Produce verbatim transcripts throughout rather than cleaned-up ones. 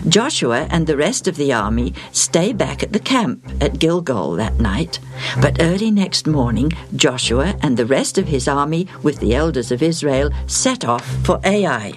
Joshua and the rest of the army stay back at the camp at Gilgal that night. But early next morning, Joshua and the rest of his army with the elders of Israel set off for Ai.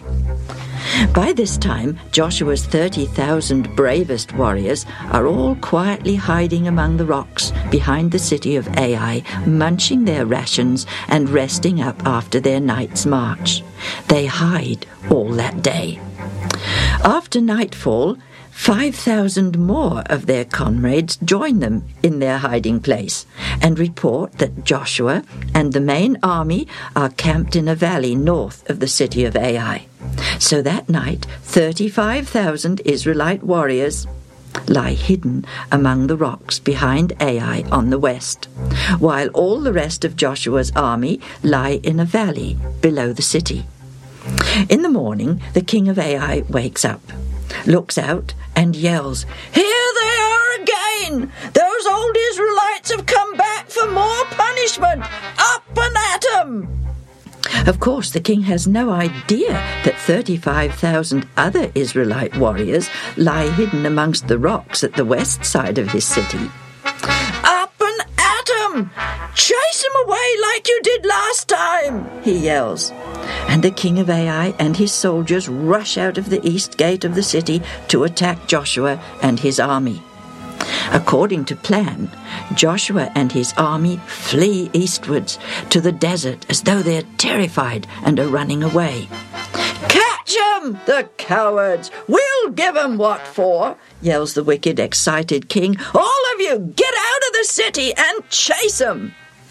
By this time, Joshua's thirty thousand bravest warriors are all quietly hiding among the rocks behind the city of Ai, munching their rations and resting up after their night's march. They hide all that day. After nightfall, five thousand more of their comrades join them in their hiding place and report that Joshua and the main army are camped in a valley north of the city of Ai. So that night, thirty-five thousand Israelite warriors lie hidden among the rocks behind Ai on the west, while all the rest of Joshua's army lie in a valley below the city. In the morning, the king of Ai wakes up, looks out, and yells, "Here they are again! Those old Israelites have come back for more punishment! Up and at 'em!" Of course, the king has no idea that thirty-five thousand other Israelite warriors lie hidden amongst the rocks at the west side of his city. "Up and at 'em! Chase 'em away like you did last time!" he yells. And the king of Ai and his soldiers rush out of the east gate of the city to attack Joshua and his army. According to plan, Joshua and his army flee eastwards to the desert as though they're terrified and are running away. "Catch 'em, the cowards! We'll give 'em what for!" yells the wicked, excited king. "All of you, get out of the city and chase 'em!"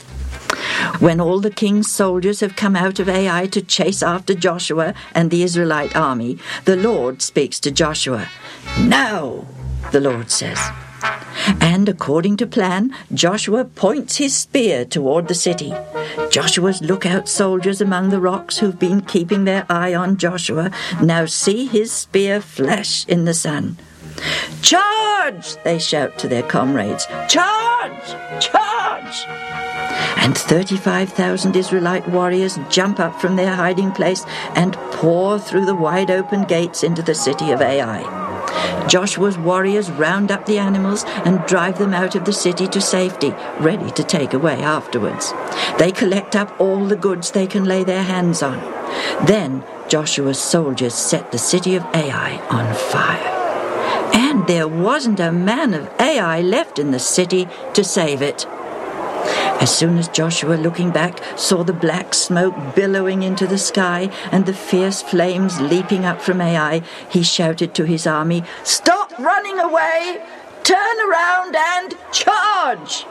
When all the king's soldiers have come out of Ai to chase after Joshua and the Israelite army, the Lord speaks to Joshua. "Now," the Lord says. And according to plan, Joshua points his spear toward the city. Joshua's lookout soldiers among the rocks who've been keeping their eye on Joshua now see his spear flash in the sun. "Charge!" they shout to their comrades. "Charge! Charge!" And thirty-five thousand Israelite warriors jump up from their hiding place and pour through the wide-open gates into the city of Ai. Joshua's warriors round up the animals and drive them out of the city to safety, ready to take away afterwards. They collect up all the goods they can lay their hands on. Then Joshua's soldiers set the city of Ai on fire. And there wasn't a man of Ai left in the city to save it. As soon as Joshua, looking back, saw the black smoke billowing into the sky and the fierce flames leaping up from Ai, he shouted to his army, "Stop running away! Turn around and charge!"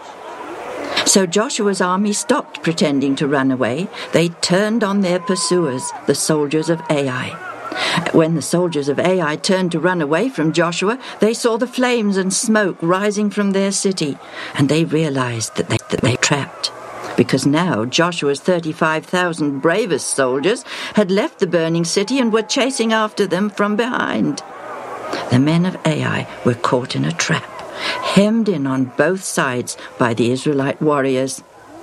So Joshua's army stopped pretending to run away. They turned on their pursuers, the soldiers of Ai. When the soldiers of Ai turned to run away from Joshua, they saw the flames and smoke rising from their city, and they realized that they, that they were trapped, because now Joshua's thirty-five thousand bravest soldiers had left the burning city and were chasing after them from behind. The men of Ai were caught in a trap, hemmed in on both sides by the Israelite warriors.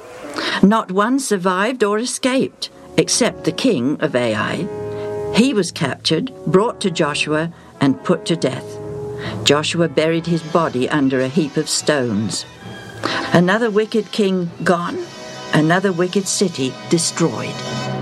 Not one survived or escaped, except the king of Ai. He was captured, brought to Joshua, and put to death. Joshua buried his body under a heap of stones. Another wicked king gone, another wicked city destroyed.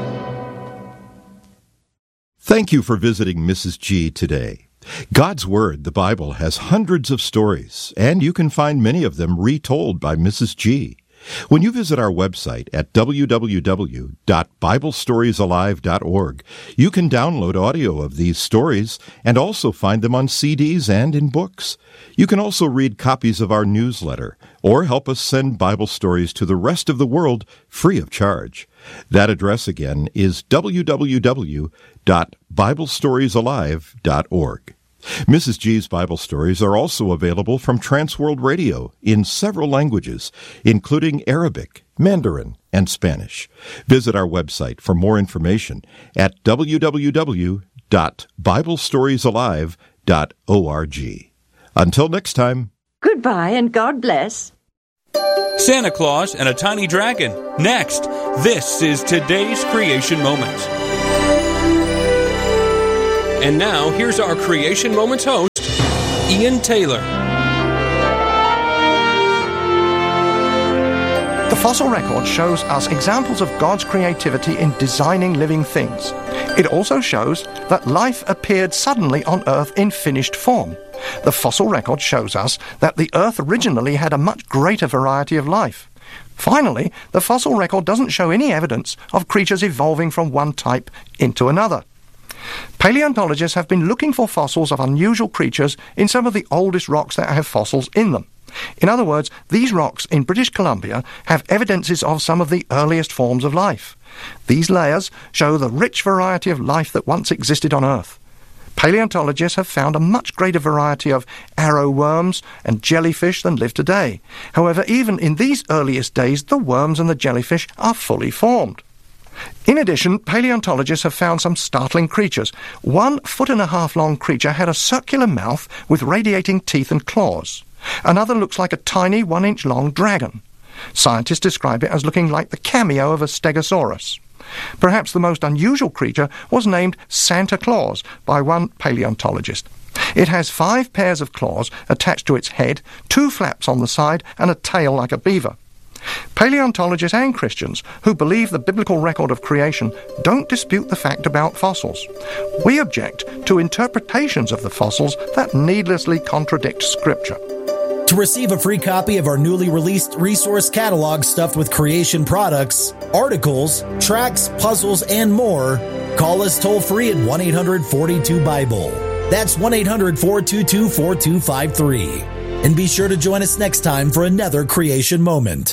Thank you for visiting Missus G today. God's Word, the Bible, has hundreds of stories, and you can find many of them retold by Missus G. When you visit our website at w w w dot bible stories alive dot org, you can download audio of these stories and also find them on C Ds and in books. You can also read copies of our newsletter or help us send Bible stories to the rest of the world free of charge. That address again is w w w dot bible stories alive dot org. Missus G's Bible stories are also available from Transworld Radio in several languages, including Arabic, Mandarin, and Spanish. Visit our website for more information at w w w dot bible stories alive dot org. Until next time. Goodbye and God bless. Santa Claus and a Tiny Dragon. Next, this is today's Creation Moment. And now, here's our Creation Moments host, Ian Taylor. The fossil record shows us examples of God's creativity in designing living things. It also shows that life appeared suddenly on Earth in finished form. The fossil record shows us that the Earth originally had a much greater variety of life. Finally, the fossil record doesn't show any evidence of creatures evolving from one type into another. Paleontologists have been looking for fossils of unusual creatures in some of the oldest rocks that have fossils in them. In other words, these rocks in British Columbia have evidences of some of the earliest forms of life. These layers show the rich variety of life that once existed on Earth. Paleontologists have found a much greater variety of arrow worms and jellyfish than live today. However, even in these earliest days, the worms and the jellyfish are fully formed. In addition, paleontologists have found some startling creatures. One foot and a half long creature had a circular mouth with radiating teeth and claws. Another looks like a tiny one-inch long dragon. Scientists describe it as looking like the cameo of a stegosaurus. Perhaps the most unusual creature was named Santa Claus by one paleontologist. It has five pairs of claws attached to its head, two flaps on the side, and a tail like a beaver. Paleontologists and Christians who believe the biblical record of creation don't dispute the fact about fossils. We object to interpretations of the fossils that needlessly contradict Scripture. To receive a free copy of our newly released resource catalog stuffed with creation products, articles, tracts, puzzles, and more, call us toll-free at one eight hundred four two Bible. That's one eight hundred four two two four two five three. And be sure to join us next time for another creation moment.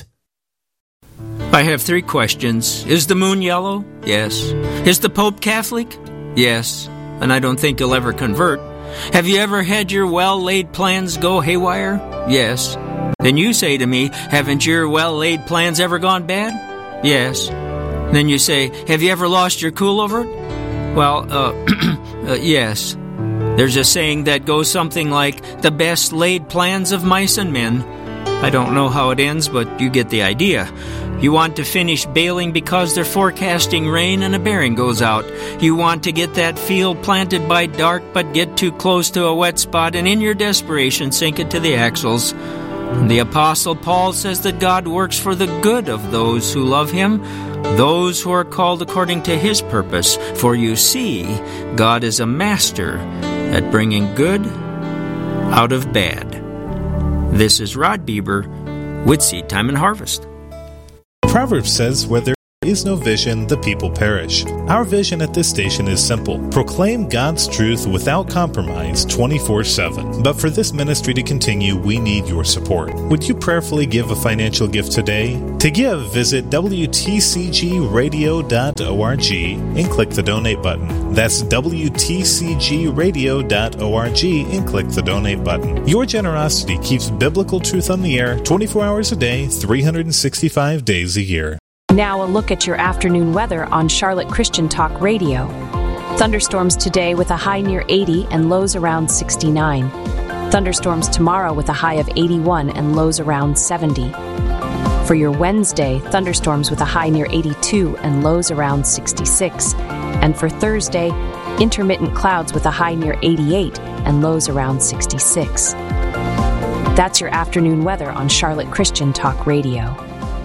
I have three questions. Is the moon yellow? Yes. Is the Pope Catholic? Yes. And I don't think he'll ever convert. Have you ever had your well-laid plans go haywire? Yes. Then you say to me, haven't your well-laid plans ever gone bad? Yes. Then you say, have you ever lost your cool over it? Well, uh, uh, yes. There's a saying that goes something like, the best laid plans of mice and men. I don't know how it ends, but you get the idea. You want to finish baling because they're forecasting rain and a bearing goes out. You want to get that field planted by dark but get too close to a wet spot and in your desperation sink it to the axles. The Apostle Paul says that God works for the good of those who love Him, those who are called according to His purpose. For you see, God is a master at bringing good out of bad. This is Rod Bieber with Seed Time and Harvest. Proverbs says, where there is no vision, the people perish. Our vision at this station is simple. Proclaim God's truth without compromise twenty-four seven. But for this ministry to continue, we need your support. Would you prayerfully give a financial gift today? To give, visit W T C G radio dot org and click the donate button. That's W T C G radio dot org and click the donate button. Your generosity keeps biblical truth on the air twenty-four hours a day, three hundred sixty-five days a year. Now a look at your afternoon weather on Charlotte Christian Talk Radio. Thunderstorms today with a high near eighty and lows around sixty-nine. Thunderstorms tomorrow with a high of eighty-one and lows around seventy. For your Wednesday, thunderstorms with a high near eighty-two and lows around sixty-six. And for Thursday, intermittent clouds with a high near eighty-eight and lows around sixty-six. That's your afternoon weather on Charlotte Christian Talk Radio.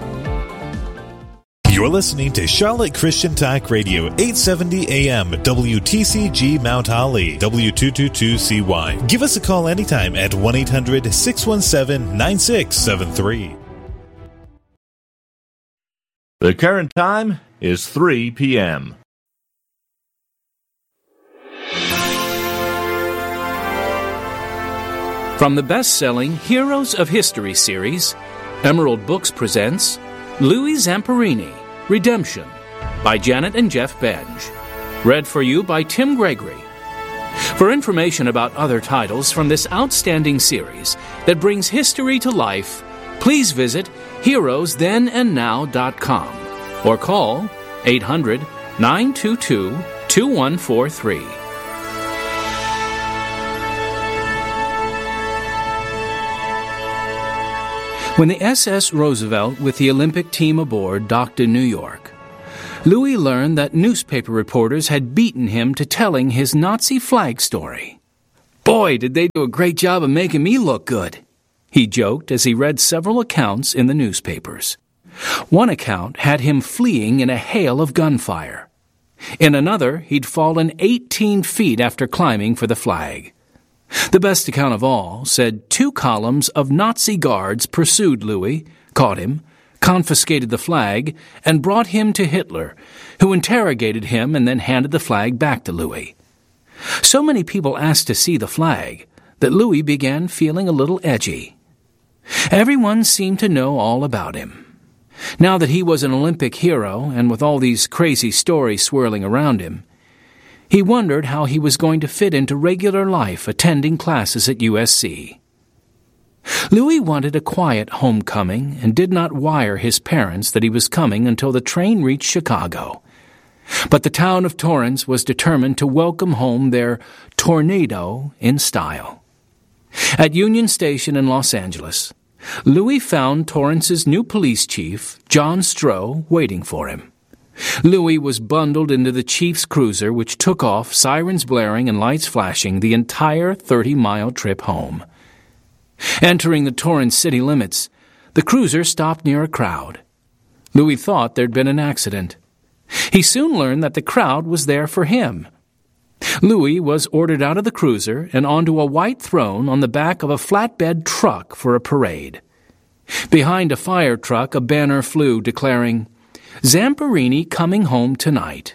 You're listening to Charlotte Christian Talk Radio, eight seventy A M, W T C G Mount Holly, W two twenty-two C Y. Give us a call anytime at one eight hundred six one seven nine six seven three. The current time is three p.m. From the best-selling Heroes of History series, Emerald Books presents Louis Zamperini, Redemption, by Janet and Jeff Benj. Read for you by Tim Gregory. For information about other titles from this outstanding series that brings history to life, please visit heroes then and now dot com or call eight hundred nine two two two one four three. When the S S Roosevelt with the Olympic team aboard docked in New York, Louis learned that newspaper reporters had beaten him to telling his Nazi flag story. Boy, did they do a great job of making me look good, he joked as he read several accounts in the newspapers. One account had him fleeing in a hail of gunfire. In another, he'd fallen eighteen feet after climbing for the flag. The best account of all said two columns of Nazi guards pursued Louis, caught him, confiscated the flag, and brought him to Hitler, who interrogated him and then handed the flag back to Louis. So many people asked to see the flag that Louis began feeling a little edgy. Everyone seemed to know all about him. Now that he was an Olympic hero, and with all these crazy stories swirling around him, he wondered how he was going to fit into regular life attending classes at U S C. Louis wanted a quiet homecoming and did not wire his parents that he was coming until the train reached Chicago. But the town of Torrance was determined to welcome home their tornado in style. At Union Station in Los Angeles, Louis found Torrance's new police chief, John Stroh, waiting for him. Louis was bundled into the chief's cruiser, which took off, sirens blaring and lights flashing, the entire thirty-mile trip home. Entering the Torrance city limits, the cruiser stopped near a crowd. Louis thought there'd been an accident. He soon learned that the crowd was there for him. Louis was ordered out of the cruiser and onto a white throne on the back of a flatbed truck for a parade. Behind a fire truck, a banner flew declaring, "Zamperini coming home tonight."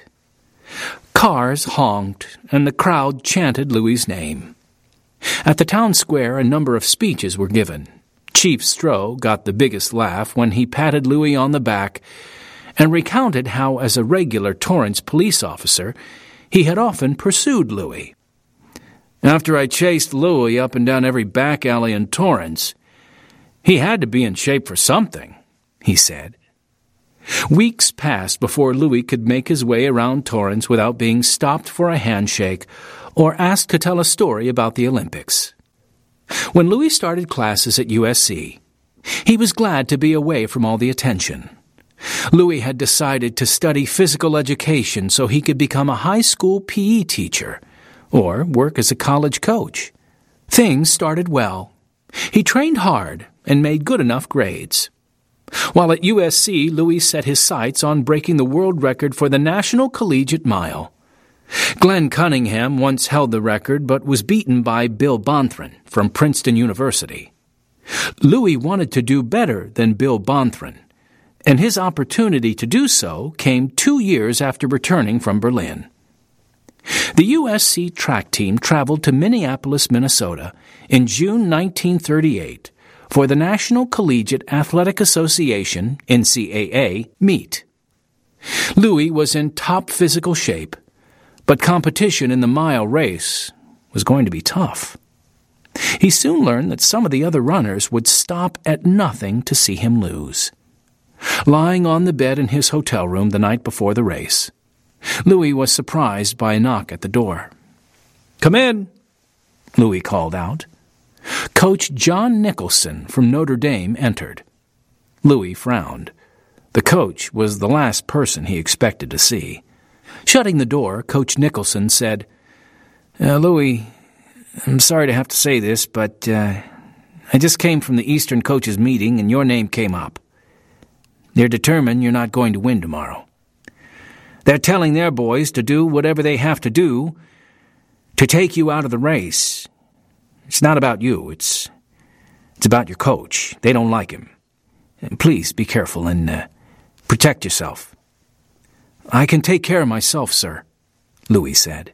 Cars honked, and the crowd chanted Louis's name. At the town square, a number of speeches were given. Chief Stroh got the biggest laugh when he patted Louis on the back and recounted how, as a regular Torrance police officer, he had often pursued Louis. "After I chased Louis up and down every back alley in Torrance, he had to be in shape for something," he said. Weeks passed before Louis could make his way around Torrance without being stopped for a handshake or asked to tell a story about the Olympics. When Louis started classes at U S C, he was glad to be away from all the attention. Louis had decided to study physical education so he could become a high school P E teacher or work as a college coach. Things started well. He trained hard and made good enough grades. While at U S C, Louis set his sights on breaking the world record for the National Collegiate Mile. Glenn Cunningham once held the record but was beaten by Bill Bonthron from Princeton University. Louis wanted to do better than Bill Bonthron, and his opportunity to do so came two years after returning from Berlin. The U S C track team traveled to Minneapolis, Minnesota in June nineteen thirty-eight for the National Collegiate Athletic Association, N C A A, meet. Louis was in top physical shape, but competition in the mile race was going to be tough. He soon learned that some of the other runners would stop at nothing to see him lose. Lying on the bed in his hotel room the night before the race, Louis was surprised by a knock at the door. "Come in," Louis called out. Coach John Nicholson from Notre Dame entered. Louis frowned. The coach was the last person he expected to see. Shutting the door, Coach Nicholson said, uh, "Louis, I'm sorry to have to say this, but uh, I just came from the Eastern coaches meeting and your name came up. They're determined you're not going to win tomorrow. They're telling their boys to do whatever they have to do to take you out of the race. It's not about you. It's it's about your coach. They don't like him. And please be careful and uh, protect yourself." "I can take care of myself, sir," Louis said.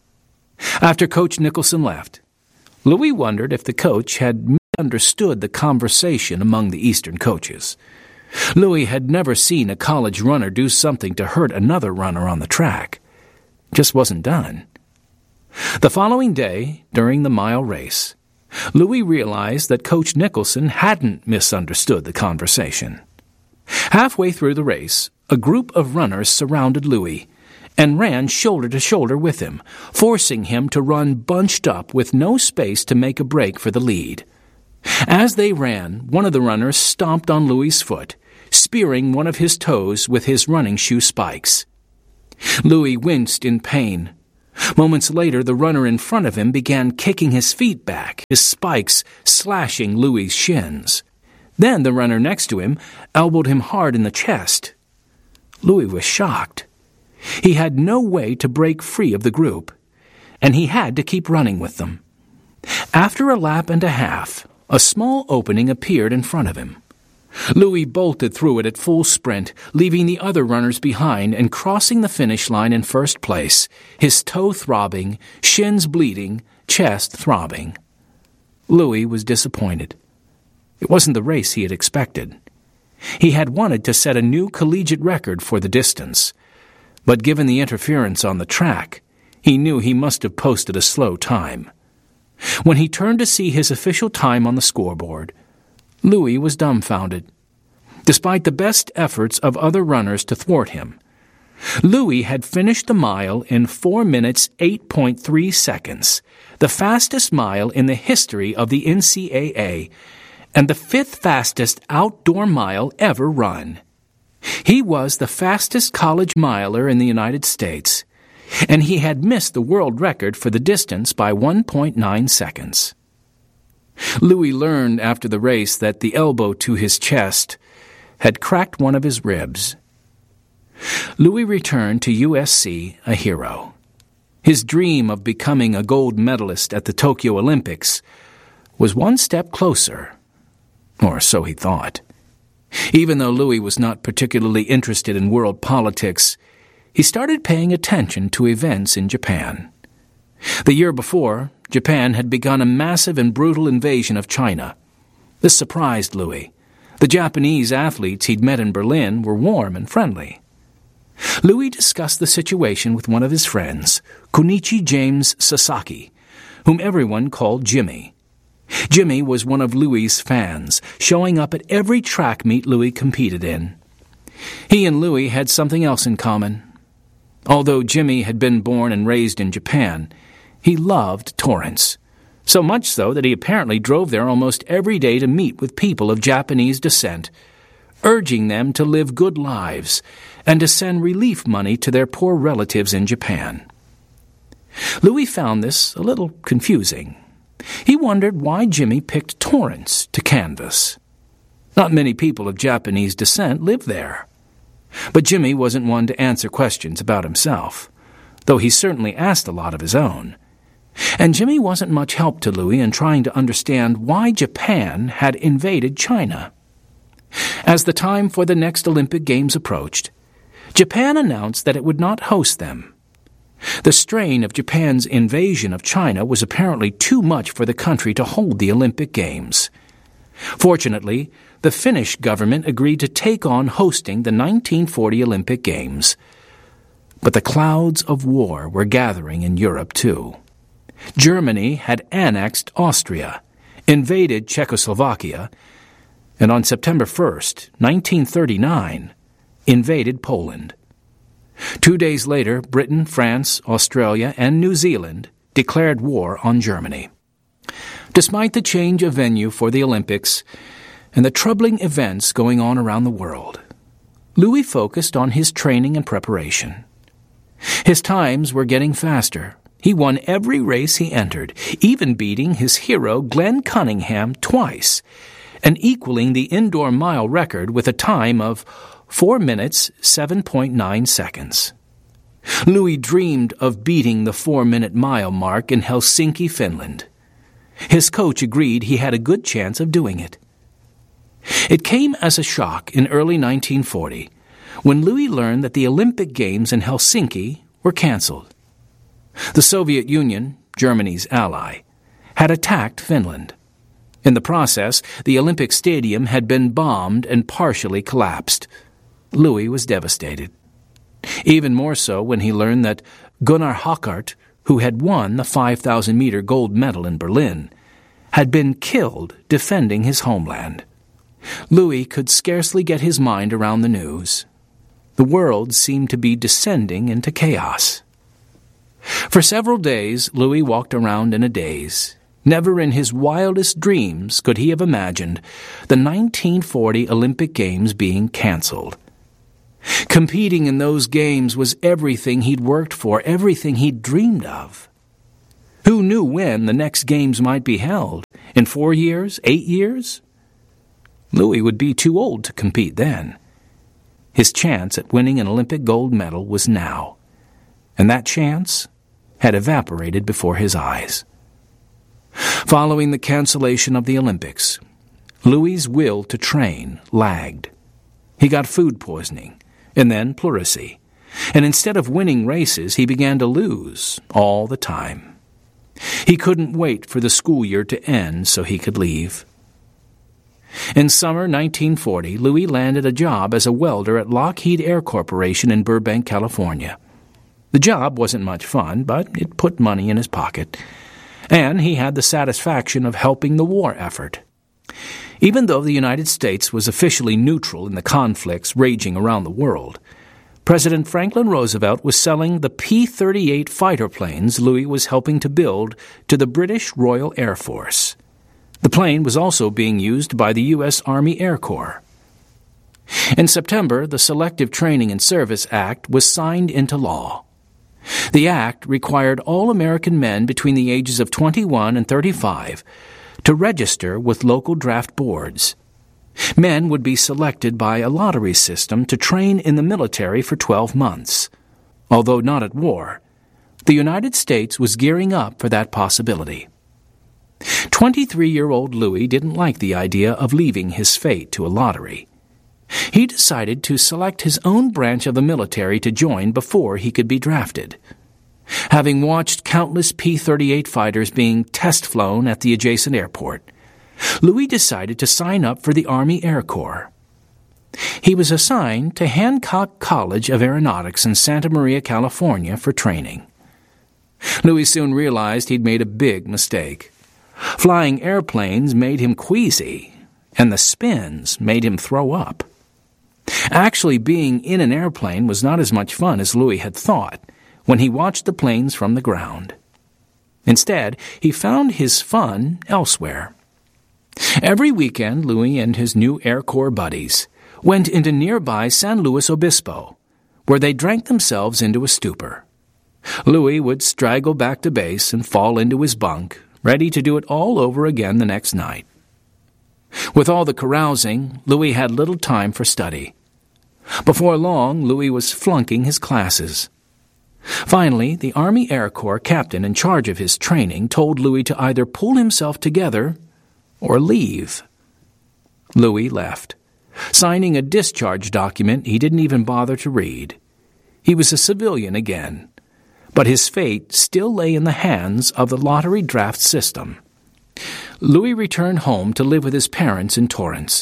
After Coach Nicholson left, Louis wondered if the coach had misunderstood the conversation among the Eastern coaches. Louis had never seen a college runner do something to hurt another runner on the track. It just wasn't done. The following day, during the mile race, Louis realized that Coach Nicholson hadn't misunderstood the conversation. Halfway through the race, a group of runners surrounded Louis and ran shoulder to shoulder with him, forcing him to run bunched up with no space to make a break for the lead. As they ran, one of the runners stomped on Louis's foot, spearing one of his toes with his running shoe spikes. Louis winced in pain, Moments later, the runner in front of him began kicking his feet back, his spikes slashing Louis's shins. Then the runner next to him elbowed him hard in the chest. Louis was shocked. He had no way to break free of the group, and he had to keep running with them. After a lap and a half, a small opening appeared in front of him. Louis bolted through it at full sprint, leaving the other runners behind and crossing the finish line in first place, his toe throbbing, shins bleeding, chest throbbing. Louis was disappointed. It wasn't the race he had expected. He had wanted to set a new collegiate record for the distance, but given the interference on the track, he knew he must have posted a slow time. When he turned to see his official time on the scoreboard, Louis was dumbfounded. Despite the best efforts of other runners to thwart him, Louis had finished the mile in four minutes eight point three seconds, the fastest mile in the history of the N C A A, and the fifth fastest outdoor mile ever run. He was the fastest college miler in the United States, and he had missed the world record for the distance by one point nine seconds. Louis learned after the race that the elbow to his chest had cracked one of his ribs. Louis returned to U S C a hero. His dream of becoming a gold medalist at the Tokyo Olympics was one step closer, or so he thought. Even though Louis was not particularly interested in world politics, he started paying attention to events in Japan. The year before, Japan had begun a massive and brutal invasion of China. This surprised Louis. The Japanese athletes he'd met in Berlin were warm and friendly. Louis discussed the situation with one of his friends, Kunichi James Sasaki, whom everyone called Jimmy. Jimmy was one of Louis's fans, showing up at every track meet Louis competed in. He and Louis had something else in common. Although Jimmy had been born and raised in Japan, he loved Torrance, so much so that he apparently drove there almost every day to meet with people of Japanese descent, urging them to live good lives and to send relief money to their poor relatives in Japan. Louis found this a little confusing. He wondered why Jimmy picked Torrance to canvass. Not many people of Japanese descent lived there. But Jimmy wasn't one to answer questions about himself, though he certainly asked a lot of his own. And Jimmy wasn't much help to Louis in trying to understand why Japan had invaded China. As the time for the next Olympic Games approached, Japan announced that it would not host them. The strain of Japan's invasion of China was apparently too much for the country to hold the Olympic Games. Fortunately, the Finnish government agreed to take on hosting the nineteen forty Olympic Games. But the clouds of war were gathering in Europe, too. Germany had annexed Austria, invaded Czechoslovakia, and on September first, nineteen thirty-nine, invaded Poland. Two days later, Britain, France, Australia, and New Zealand declared war on Germany. Despite the change of venue for the Olympics and the troubling events going on around the world, Louis focused on his training and preparation. His times were getting faster. He won every race he entered, even beating his hero Glenn Cunningham twice, and equaling the indoor mile record with a time of four minutes, seven point nine seconds. Louis dreamed of beating the four-minute mile mark in Helsinki, Finland. His coach agreed he had a good chance of doing it. It came as a shock in early nineteen forty when Louis learned that the Olympic Games in Helsinki were canceled. The Soviet Union, Germany's ally, had attacked Finland. In the process, the Olympic Stadium had been bombed and partially collapsed. Louis was devastated. Even more so when he learned that Gunnar Hockart, who had won the five thousand meter gold medal in Berlin, had been killed defending his homeland. Louis could scarcely get his mind around the news. The world seemed to be descending into chaos. For several days, Louis walked around in a daze. Never in his wildest dreams could he have imagined the nineteen forty Olympic Games being canceled. Competing in those games was everything he'd worked for, everything he'd dreamed of. Who knew when the next games might be held? In four years? Eight years? Louis would be too old to compete then. His chance at winning an Olympic gold medal was now, and that chance had evaporated before his eyes. Following the cancellation of the Olympics, Louis's will to train lagged. He got food poisoning, and then pleurisy, and instead of winning races, he began to lose all the time. He couldn't wait for the school year to end so he could leave. In summer nineteen forty, Louis landed a job as a welder at Lockheed Air Corporation in Burbank, California. The job wasn't much fun, but it put money in his pocket, and he had the satisfaction of helping the war effort. Even though the United States was officially neutral in the conflicts raging around the world, President Franklin Roosevelt was selling the P thirty-eight fighter planes Louis was helping to build to the British Royal Air Force. The plane was also being used by the U S Army Air Corps. In September, the Selective Training and Service Act was signed into law. The act required all American men between the ages of twenty-one and thirty-five to register with local draft boards. Men would be selected by a lottery system to train in the military for twelve months. Although not at war, the United States was gearing up for that possibility. Twenty-three-year-old Louis didn't like the idea of leaving his fate to a lottery. He decided to select his own branch of the military to join before he could be drafted. Having watched countless P thirty-eight fighters being test-flown at the adjacent airport, Louis decided to sign up for the Army Air Corps. He was assigned to Hancock College of Aeronautics in Santa Maria, California, for training. Louis soon realized he'd made a big mistake. Flying airplanes made him queasy, and the spins made him throw up. Actually, being in an airplane was not as much fun as Louis had thought when he watched the planes from the ground. Instead, he found his fun elsewhere. Every weekend, Louis and his new Air Corps buddies went into nearby San Luis Obispo, where they drank themselves into a stupor. Louis would straggle back to base and fall into his bunk, ready to do it all over again the next night. With all the carousing, Louis had little time for study. Before long, Louis was flunking his classes. Finally, the Army Air Corps captain in charge of his training told Louis to either pull himself together or leave. Louis left, signing a discharge document he didn't even bother to read. He was a civilian again, but his fate still lay in the hands of the lottery draft system. Louis returned home to live with his parents in Torrance.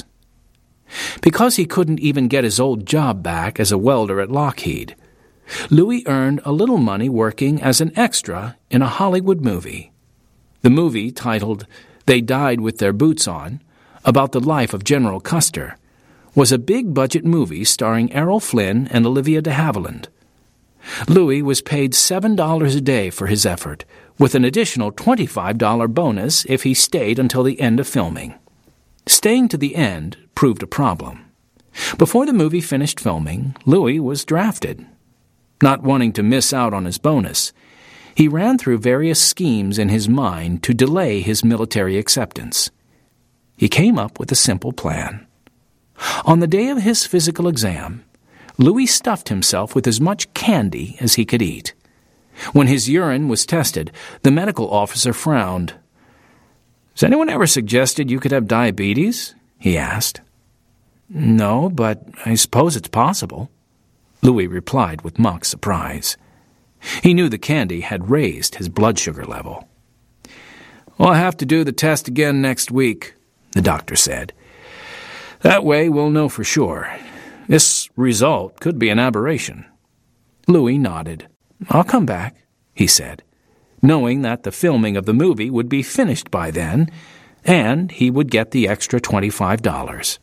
Because he couldn't even get his old job back as a welder at Lockheed, Louis earned a little money working as an extra in a Hollywood movie. The movie, titled They Died with Their Boots On, about the life of General Custer, was a big-budget movie starring Errol Flynn and Olivia de Havilland. Louis was paid seven dollars a day for his effort, with an additional twenty-five dollars bonus if he stayed until the end of filming. Staying to the end proved a problem. Before the movie finished filming, Louis was drafted. Not wanting to miss out on his bonus, he ran through various schemes in his mind to delay his military acceptance. He came up with a simple plan. On the day of his physical exam, Louis stuffed himself with as much candy as he could eat. When his urine was tested, the medical officer frowned. "Has anyone ever suggested you could have diabetes?" he asked. "No, but I suppose it's possible," Louis replied with mock surprise. He knew the candy had raised his blood sugar level. "Well, I'll have to do the test again next week," the doctor said. "That way we'll know for sure. This result could be an aberration." Louis nodded. "I'll come back," he said, knowing that the filming of the movie would be finished by then, and he would get the extra twenty-five dollars.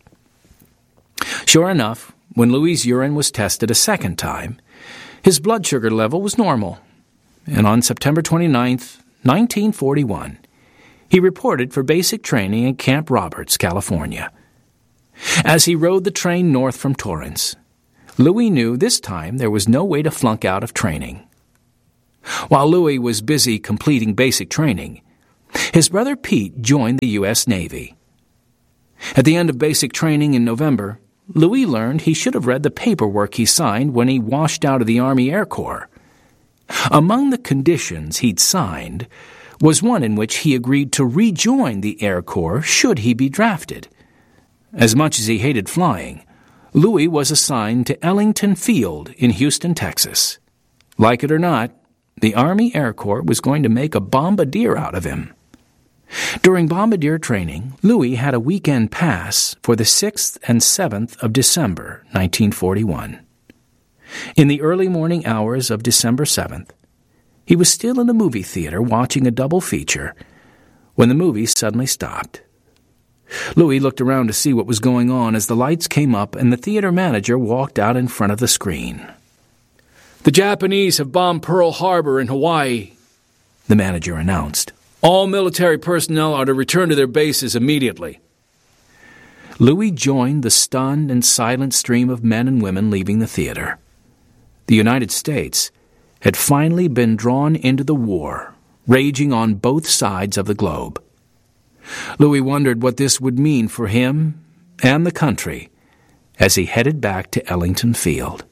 Sure enough, when Louis's urine was tested a second time, his blood sugar level was normal, and on September twenty-ninth, nineteen forty-one, he reported for basic training at Camp Roberts, California. As he rode the train north from Torrance, Louis knew this time there was no way to flunk out of training. While Louis was busy completing basic training, his brother Pete joined the U S Navy. At the end of basic training in November, Louis learned he should have read the paperwork he signed when he washed out of the Army Air Corps. Among the conditions he'd signed was one in which he agreed to rejoin the Air Corps should he be drafted. As much as he hated flying, Louis was assigned to Ellington Field in Houston, Texas. Like it or not, the Army Air Corps was going to make a bombardier out of him. During bombardier training, Louis had a weekend pass for the sixth and seventh of December, nineteen forty-one. In the early morning hours of December seventh, he was still in the movie theater watching a double feature when the movie suddenly stopped. Louis looked around to see what was going on as the lights came up and the theater manager walked out in front of the screen. "The Japanese have bombed Pearl Harbor in Hawaii," the manager announced. "All military personnel are to return to their bases immediately." Louis joined the stunned and silent stream of men and women leaving the theater. The United States had finally been drawn into the war, raging on both sides of the globe. Louis wondered what this would mean for him and the country as he headed back to Ellington Field.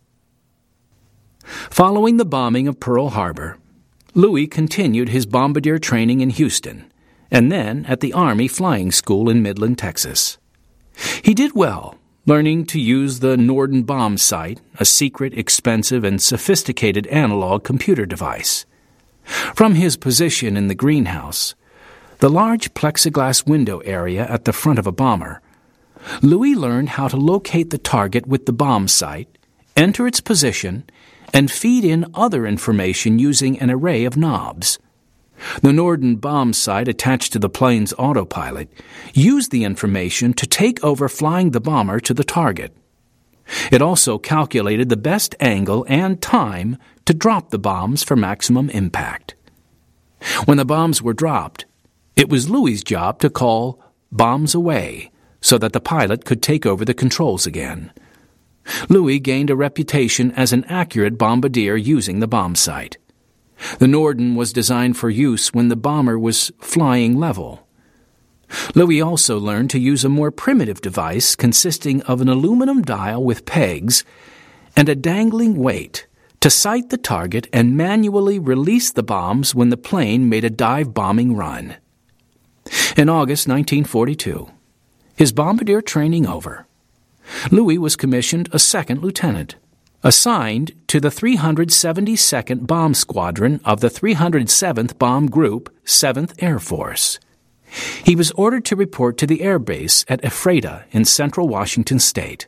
Following the bombing of Pearl Harbor, Louis continued his bombardier training in Houston and then at the Army Flying School in Midland, Texas. He did well, learning to use the Norden bomb sight, a secret, expensive, and sophisticated analog computer device. From his position in the greenhouse, the large plexiglass window area at the front of a bomber, Louis learned how to locate the target with the bomb sight, enter its position, and feed in other information using an array of knobs. The Norden bomb sight attached to the plane's autopilot used the information to take over flying the bomber to the target. It also calculated the best angle and time to drop the bombs for maximum impact. When the bombs were dropped, it was Louis's job to call bombs away so that the pilot could take over the controls again. Louis gained a reputation as an accurate bombardier using the bomb sight. The Norden was designed for use when the bomber was flying level. Louis also learned to use a more primitive device consisting of an aluminum dial with pegs and a dangling weight to sight the target and manually release the bombs when the plane made a dive-bombing run. In August nineteen forty-two, his bombardier training over, Louis was commissioned a second lieutenant, assigned to the three hundred seventy-second Bomb Squadron of the three hundred seventh Bomb Group, seventh Air Force. He was ordered to report to the air base at Ephrata in central Washington state.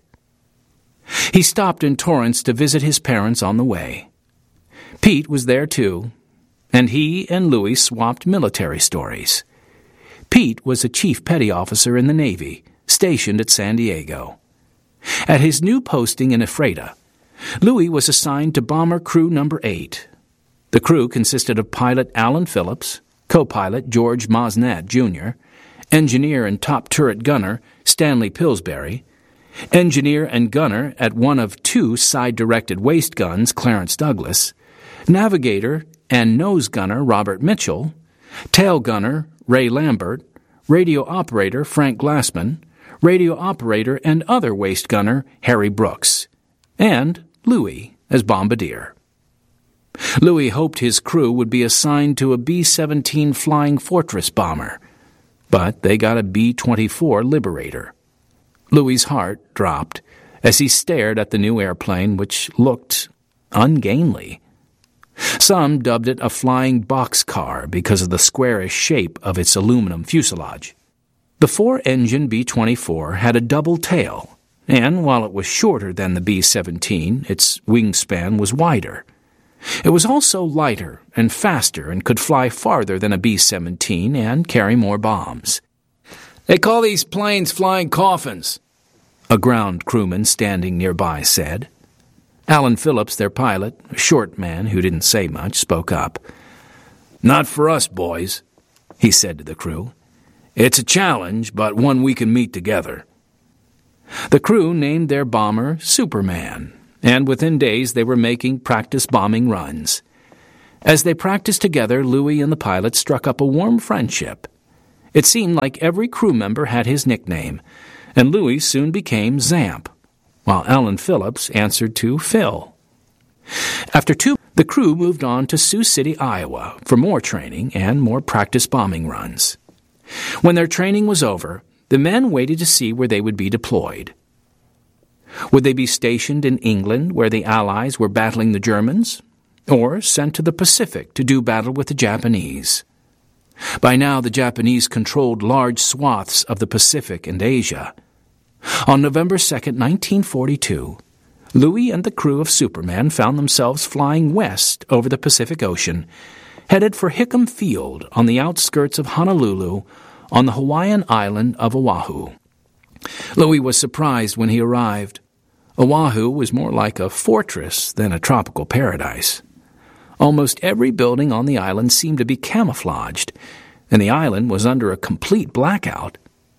He stopped in Torrance to visit his parents on the way. Pete was there too, and he and Louis swapped military stories. Pete was a chief petty officer in the Navy, stationed at San Diego. At his new posting in Ephrata, Louis was assigned to Bomber Crew Number eight. The crew consisted of pilot Alan Phillips, co-pilot George Mosnett, Junior, engineer and top turret gunner Stanley Pillsbury, engineer and gunner at one of two side-directed waist guns Clarence Douglas, navigator and nose gunner Robert Mitchell, tail gunner Ray Lambert, radio operator Frank Glassman, radio operator and other waist gunner Harry Brooks, and Louis as bombardier. Louis hoped his crew would be assigned to a B seventeen Flying Fortress bomber, but they got a B twenty-four Liberator. Louis's heart dropped as he stared at the new airplane, which looked ungainly. Some dubbed it a flying boxcar because of the squarish shape of its aluminum fuselage. The four-engine B twenty-four had a double tail, and while it was shorter than the B seventeen, its wingspan was wider. It was also lighter and faster and could fly farther than a B seventeen and carry more bombs. "They call these planes flying coffins," a ground crewman standing nearby said. Alan Phillips, their pilot, a short man who didn't say much, spoke up. "Not for us, boys," he said to the crew. "It's a challenge, but one we can meet together." The crew named their bomber Superman, and within days they were making practice bombing runs. As they practiced together, Louis and the pilot struck up a warm friendship. It seemed like every crew member had his nickname, and Louis soon became Zamp, while Alan Phillips answered to Phil. After two, the crew moved on to Sioux City, Iowa, for more training and more practice bombing runs. When their training was over, the men waited to see where they would be deployed. Would they be stationed in England, where the Allies were battling the Germans, or sent to the Pacific to do battle with the Japanese? By now, the Japanese controlled large swaths of the Pacific and Asia. On November second, nineteen forty-two, Louis and the crew of Superman found themselves flying west over the Pacific Ocean, headed for Hickam Field on the outskirts of Honolulu on the Hawaiian island of Oahu. Louis was surprised when he arrived. Oahu was more like a fortress than a tropical paradise. Almost every building on the island seemed to be camouflaged, and the island was under a complete blackout.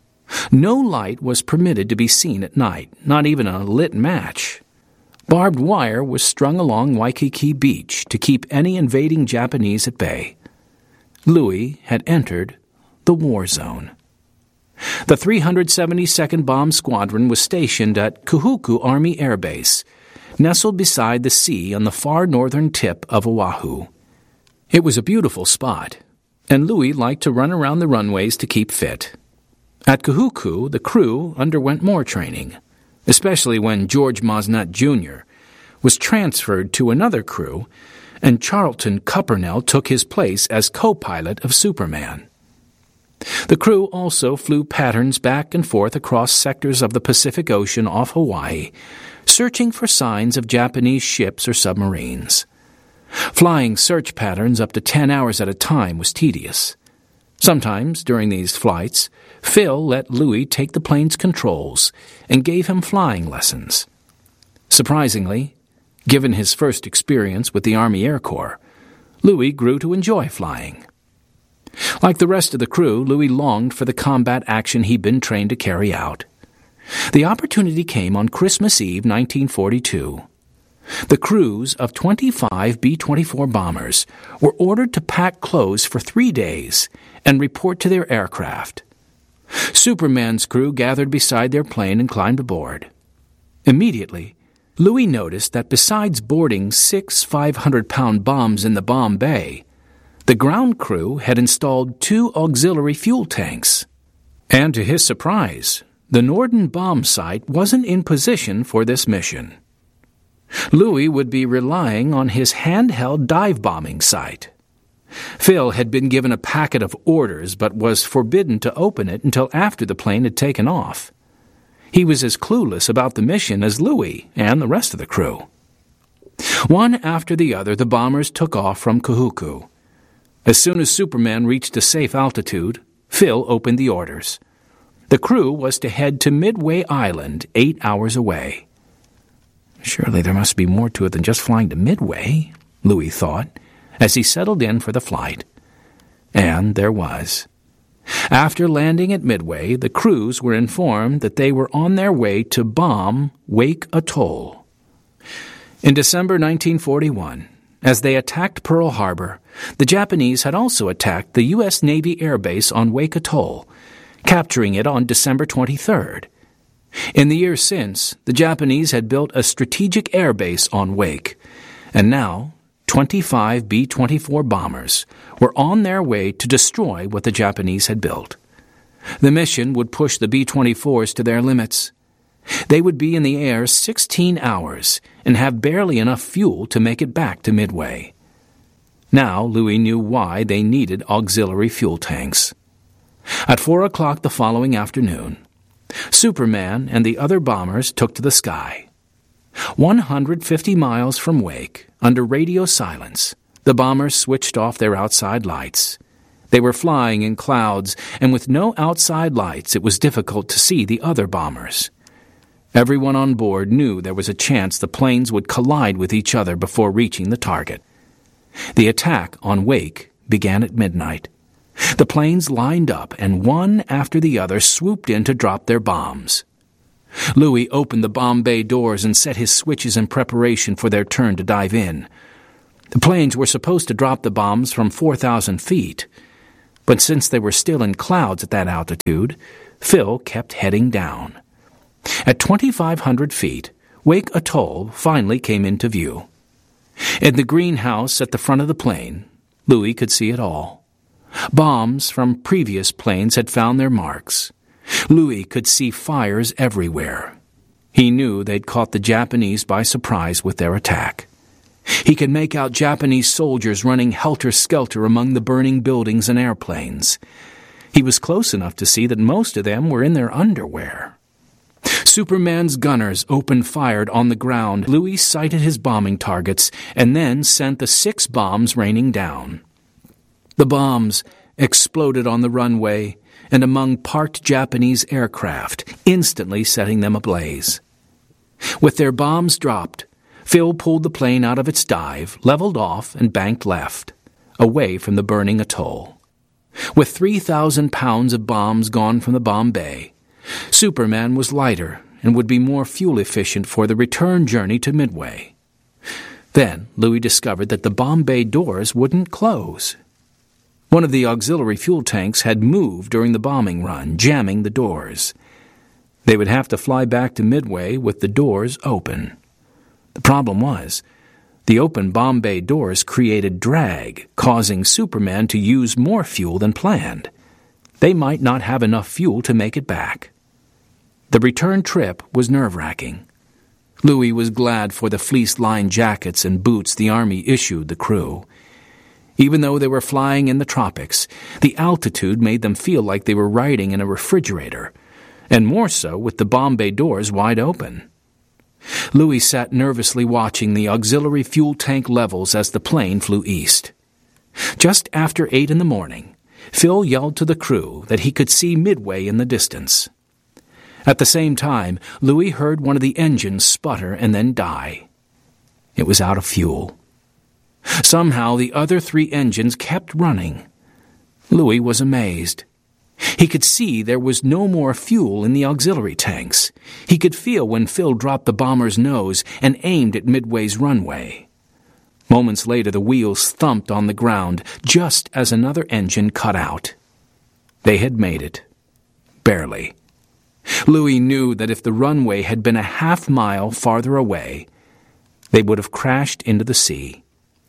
No light was permitted to be seen at night, not even a lit match. Barbed wire was strung along Waikiki Beach to keep any invading Japanese at bay. Louis had entered the war zone. The three hundred seventy-second Bomb Squadron was stationed at Kahuku Army Air Base, nestled beside the sea on the far northern tip of Oahu. It was a beautiful spot, and Louis liked to run around the runways to keep fit. At Kahuku, the crew underwent more training, especially when George Mosnut Junior was transferred to another crew, and Charlton Cuppernell took his place as co-pilot of Superman. The crew also flew patterns back and forth across sectors of the Pacific Ocean off Hawaii, searching for signs of Japanese ships or submarines. Flying search patterns up to ten hours at a time was tedious. Sometimes, during these flights, Phil let Louis take the plane's controls and gave him flying lessons. Surprisingly, given his first experience with the Army Air Corps, Louis grew to enjoy flying. Like the rest of the crew, Louis longed for the combat action he'd been trained to carry out. The opportunity came on Christmas Eve, nineteen forty-two. The crews of twenty-five B twenty-four bombers were ordered to pack clothes for three days and report to their aircraft. Superman's crew gathered beside their plane and climbed aboard. Immediately, Louis noticed that besides boarding six five hundred pound bombs in the bomb bay, the ground crew had installed two auxiliary fuel tanks. And to his surprise, the Norden bomb site wasn't in position for this mission. Louis would be relying on his handheld dive bombing site. Phil had been given a packet of orders but was forbidden to open it until after the plane had taken off. He was as clueless about the mission as Louis and the rest of the crew. One after the other, the bombers took off from Kahuku. As soon as Superman reached a safe altitude, Phil opened the orders. The crew was to head to Midway Island, eight hours away. Surely there must be more to it than just flying to Midway, Louis thought, as he settled in for the flight. And there was. After landing at Midway, the crews were informed that they were on their way to bomb Wake Atoll. In December nineteen forty-one, as they attacked Pearl Harbor, the Japanese had also attacked the U S Navy Air Base on Wake Atoll, capturing it on December twenty-third. In the years since, the Japanese had built a strategic air base on Wake, and now twenty-five B twenty-four bombers were on their way to destroy what the Japanese had built. The mission would push the B twenty-fours to their limits. They would be in the air sixteen hours and have barely enough fuel to make it back to Midway. Now Louis knew why they needed auxiliary fuel tanks. At four o'clock the following afternoon, Superman and the other bombers took to the sky. one hundred fifty miles from Wake, under radio silence, the bombers switched off their outside lights. They were flying in clouds, and with no outside lights it was difficult to see the other bombers. Everyone on board knew there was a chance the planes would collide with each other before reaching the target. The attack on Wake began at midnight. The planes lined up, and one after the other swooped in to drop their bombs. Louis opened the bomb bay doors and set his switches in preparation for their turn to dive in. The planes were supposed to drop the bombs from four thousand feet, but since they were still in clouds at that altitude, Phil kept heading down. At twenty-five hundred feet, Wake Atoll finally came into view. In the greenhouse at the front of the plane, Louis could see it all. Bombs from previous planes had found their marks. Louis could see fires everywhere. He knew they'd caught the Japanese by surprise with their attack. He could make out Japanese soldiers running helter-skelter among the burning buildings and airplanes. He was close enough to see that most of them were in their underwear. Superman's gunners opened fire on the ground. Louis sighted his bombing targets and then sent the six bombs raining down. The bombs exploded on the runway and among parked Japanese aircraft, instantly setting them ablaze. With their bombs dropped, Phil pulled the plane out of its dive, leveled off, and banked left, away from the burning atoll. With three thousand pounds of bombs gone from the bomb bay, Superman was lighter and would be more fuel-efficient for the return journey to Midway. Then Louis discovered that the bomb bay doors wouldn't close. One of the auxiliary fuel tanks had moved during the bombing run, jamming the doors. They would have to fly back to Midway with the doors open. The problem was, the open bomb bay doors created drag, causing Superman to use more fuel than planned. They might not have enough fuel to make it back. The return trip was nerve-wracking. Louis was glad for the fleece-lined jackets and boots the Army issued the crew. Even though they were flying in the tropics, the altitude made them feel like they were riding in a refrigerator, and more so with the bomb bay doors wide open. Louis sat nervously watching the auxiliary fuel tank levels as the plane flew east. Just after eight in the morning, Phil yelled to the crew that he could see Midway in the distance. At the same time, Louis heard one of the engines sputter and then die. It was out of fuel. Somehow the other three engines kept running. Louis was amazed. He could see there was no more fuel in the auxiliary tanks. He could feel when Phil dropped the bomber's nose and aimed at Midway's runway. Moments later, the wheels thumped on the ground just as another engine cut out. They had made it. Barely. Louis knew that if the runway had been a half mile farther away, they would have crashed into the sea.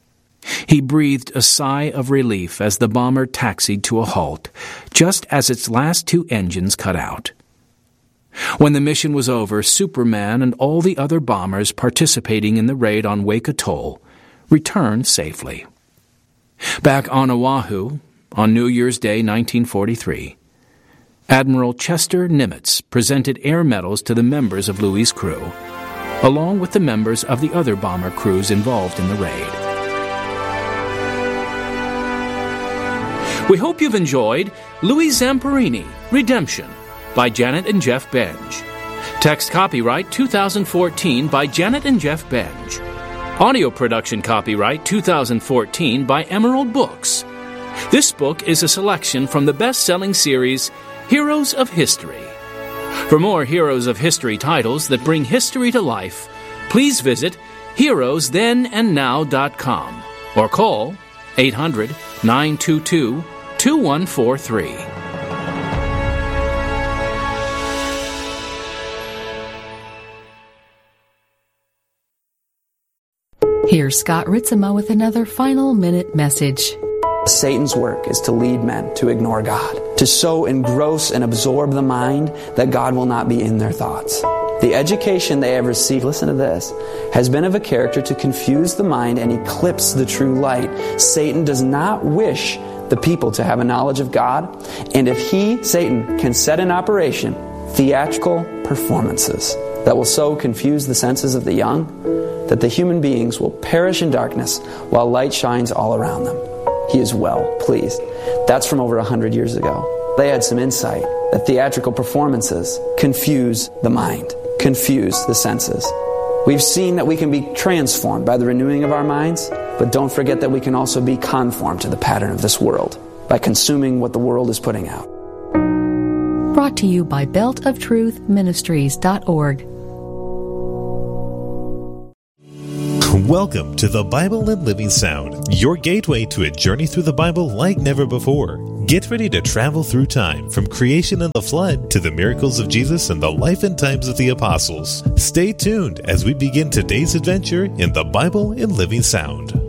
He breathed a sigh of relief as the bomber taxied to a halt, just as its last two engines cut out. When the mission was over, Superman and all the other bombers participating in the raid on Wake Atoll returned safely. Back on Oahu, on New Year's Day nineteen forty-three, Admiral Chester Nimitz presented air medals to the members of Louis' crew, along with the members of the other bomber crews involved in the raid. We hope you've enjoyed Louis Zamperini, Redemption, by Janet and Jeff Benj. Text copyright two thousand fourteen by Janet and Jeff Benj. Audio production copyright two thousand fourteen by Emerald Books. This book is a selection from the best-selling series Heroes of History. For more Heroes of History titles that bring history to life, please visit heroes then and now dot com or call eight hundred, nine two two, two one four three. Here's Scott Ritzema with another final minute message. Satan's work is to lead men to ignore God, to so engross and absorb the mind that God will not be in their thoughts. The education they have received, listen to this, has been of a character to confuse the mind and eclipse the true light. Satan does not wish the people to have a knowledge of God, and if he, Satan, can set in operation theatrical performances that will so confuse the senses of the young that the human beings will perish in darkness while light shines all around them, he is well pleased. That's from over a hundred years ago. They had some insight that theatrical performances confuse the mind, confuse the senses. We've seen that we can be transformed by the renewing of our minds, but don't forget that we can also be conformed to the pattern of this world by consuming what the world is putting out. Brought to you by Belt of Truth Ministries dot org. Welcome to the Bible and Living Sound, your gateway to a journey through the Bible like never before. Get ready to travel through time, from creation and the flood to the miracles of Jesus and the life and times of the apostles. Stay tuned as we begin today's adventure in the Bible and Living Sound.